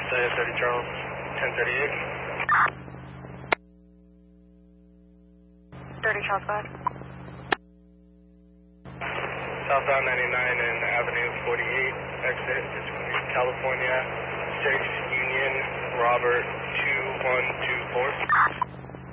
30 Charles, 1038. 30 Charles, go ahead. Southbound 99 and Avenue 48, exit between California, 6 Union, Robert 2124.